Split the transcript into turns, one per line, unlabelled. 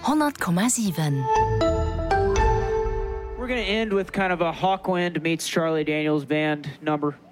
100,7.
We're going to end with kind of a Hawkwind meets Charlie Daniels Band number.